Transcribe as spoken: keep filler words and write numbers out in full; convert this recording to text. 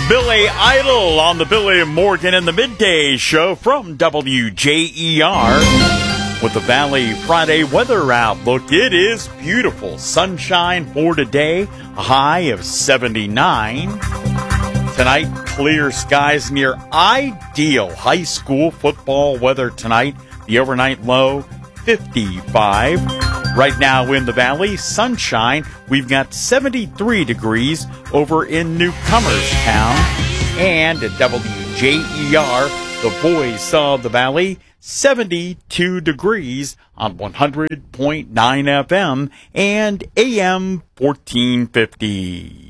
Billy Idol on the Billy Morgan in the Midday Show from W J E R with the Valley Friday weather outlook. It is beautiful. Sunshine for today, a high of seventy-nine. Tonight, clear skies near ideal high school football weather tonight. The overnight low, fifty-five. Right now in the valley, sunshine. We've got seventy-three degrees over in Newcomerstown. And at W J E R, the voice of the valley, seventy-two degrees on one hundred point nine F M and A M fourteen fifty.